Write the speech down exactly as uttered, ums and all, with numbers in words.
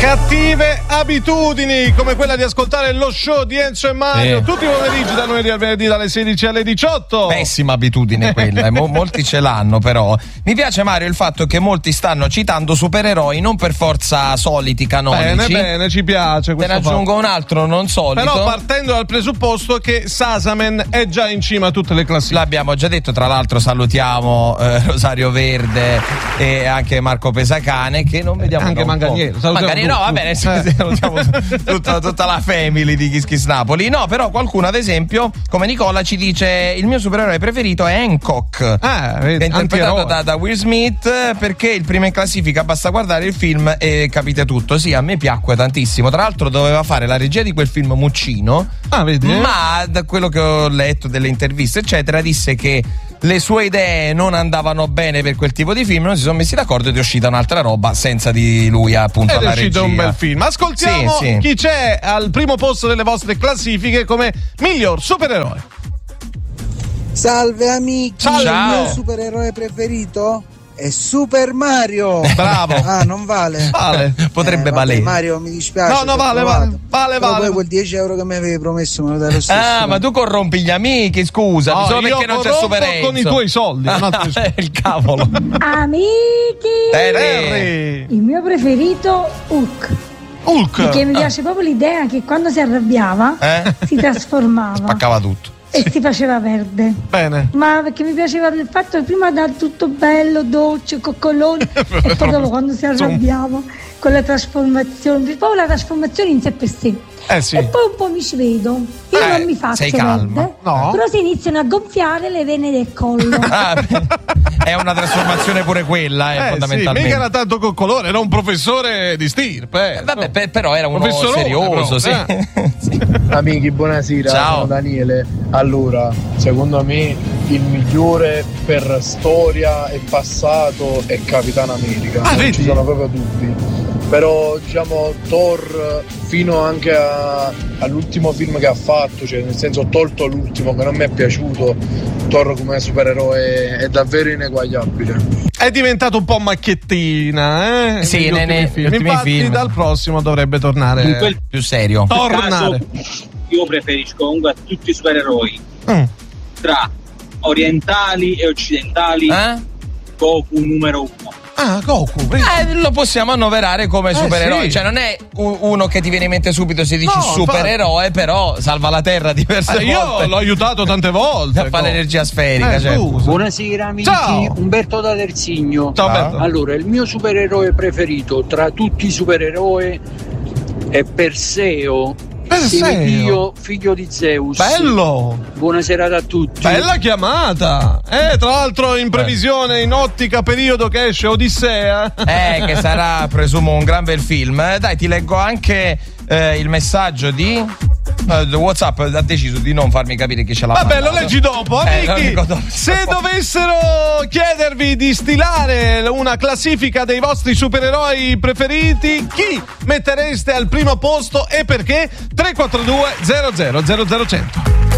Cattive abitudini come quella di ascoltare lo show di Enzo e Mario eh. tutti i pomeriggi da lunedì al venerdì dalle sedici alle diciotto. Pessima abitudine quella, mo- molti ce l'hanno però. Mi piace, Mario, il fatto che molti stanno citando supereroi non per forza soliti, canonici. Bene, bene, ci piace. Te ne aggiungo fatto. un altro non solito. Però partendo dal presupposto che Sasamen è già in cima a tutte le classifiche. L'abbiamo già detto, tra l'altro salutiamo eh, Rosario Verde e anche Marco Pesacane, che non vediamo anche Manganiero. Manganiero, no, va bene, eh. salutiamo tutta, tutta la family di Kiss Kiss Napoli. No, però qualcuno, ad esempio, come Nicola, ci dice: il mio supereroe preferito è Hancock, ah, che è interpretato da, da Will Smith, perché il primo in classifica, basta guardare il film e capite tutto. Sì, a me piacque tantissimo. Tra l'altro doveva fare la regia di quel film Muccino, ah, vedi? ma da quello che ho letto, delle interviste eccetera, disse che le sue idee non andavano bene per quel tipo di film, non si sono messi d'accordo ed è uscita un'altra roba senza di lui appunto ed alla è uscito regia. un bel film. Ascoltiamo sì, sì. chi c'è al primo posto delle vostre classifiche come miglior supereroe. Salve amici, Ciao. il mio supereroe preferito è Super Mario. Bravo. Ah, non vale. Vale. Potrebbe eh, vabbè, valere. Mario, mi dispiace. No, no, vale, vale, vale, Però vale. poi quel dieci euro che mi avevi promesso me lo dai lo stesso. Ah, ma tu corrompi gli amici, scusa, No, solo io perché non c'è corrompo Super Enzo. con i tuoi soldi, non altri soldi. Il cavolo. Amici, Terry. il mio preferito Hulk, Hulk. perché mi piace proprio l'idea che quando si arrabbiava Eh? si trasformava Spaccava tutto. e si faceva verde. Bene. Ma perché mi piaceva il fatto che prima era tutto bello, dolce, coccolone e poi dopo quando si arrabbiava con la trasformazione, proprio la trasformazione in sé per sé. Eh sì. E poi un po' mi ci vedo, io Eh, non mi faccio sei calma. verde, No. però si iniziano a gonfiare le vene del collo. Ah, è una trasformazione pure quella, eh, Eh sì, fondamentalmente. mica era tanto coccolone, era un professore di stirpe. Eh. Vabbè, pe- però era uno Professorone, serioso, però, sì. eh. Sì. Amici, buonasera, Ciao. sono Daniele. Allora, secondo me il migliore per storia e passato è Capitan America, Ah, non vedi? ci sono proprio dubbi. Però diciamo Thor fino anche a, all'ultimo film che ha fatto, cioè nel senso ho tolto l'ultimo che non mi è piaciuto, Thor come supereroe è davvero ineguagliabile. È diventato un po' macchiettina, eh? Sì, negli nei- ultimi nei film. ultimi Infatti film. dal prossimo dovrebbe tornare. In quel Più serio. Tornare. caso io preferisco comunque a tutti i supereroi, Mm. tra orientali e occidentali, Eh? Goku numero uno. Ah, Goku. vedi? Eh, lo possiamo annoverare come Eh, supereroe, sì. cioè non è u- uno che ti viene in mente subito se dici No, supereroe, però salva la terra diverse Eh, io volte. l'ho aiutato tante volte. A fare l'energia sferica, Eh, cioè. scusa. Buonasera amici, Ciao. Umberto da Terzigno. Ciao, Alberto. Allora, il mio supereroe preferito tra tutti i supereroi è Perseo, Perseo. semidio figlio di Zeus. Bello. Buonasera a tutti. Bella chiamata. Eh, tra l'altro in previsione, in ottica periodo che esce Odissea. Eh, che sarà, presumo, un gran bel film. Eh, dai, ti leggo anche eh, il messaggio di uh, WhatsApp. Ha deciso di non farmi capire chi ce l'ha Vabbè, lo mandato. leggi dopo, Eh, lo amici. dico dopo. Se dovessero chiedervi di stilare una classifica dei vostri supereroi preferiti, chi mettereste al primo posto e perché? tre quattro due zero zero zero zero cento.